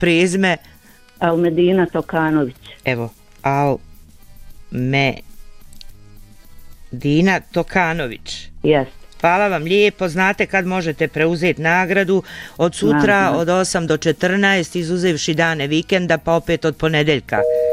prezime? Almedina Tokanović. Evo, Almedina Tokanović. Jeste. Hvala vam lijepo, znate kad možete preuzeti nagradu, od sutra od 8 do 14, izuzevši dane vikenda, pa opet od ponedeljka.